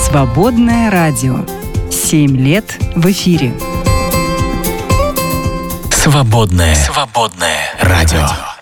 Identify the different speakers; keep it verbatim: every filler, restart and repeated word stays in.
Speaker 1: Свободное радио. Семь лет в эфире.
Speaker 2: Свободное, свободное радио.